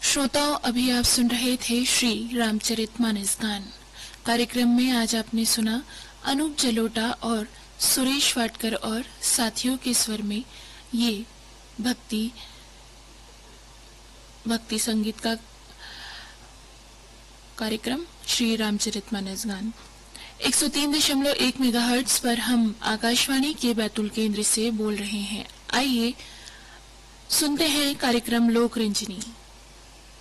श्रोताओं, अभी आप सुन रहे थे श्री रामचरितमानस गान। कार्यक्रम में आज आपने सुना अनूप जलोटा और सुरेश वाडकर और साथियों के स्वर में ये भक्ति संगीत का कार्यक्रम श्री रामचरितमानस गान। 103.1 मेगाहर्ट्ज पर हम आकाशवाणी के बैतूल केंद्र से बोल रहे हैं। आइए सुनते हैं कार्यक्रम लोक रंजनी।